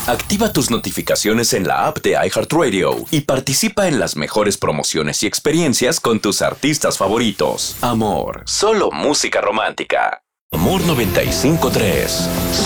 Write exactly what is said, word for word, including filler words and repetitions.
Activa tus notificaciones en la app de iHeartRadio y participa en las mejores promociones y experiencias con tus artistas favoritos. Amor, solo música romántica. Amor noventa y cinco punto tres.